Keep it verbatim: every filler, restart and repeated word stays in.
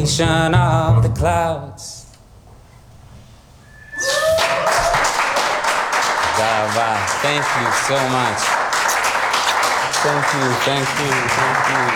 reflection of the clouds. Thank you so much. Thank you, thank you, thank you.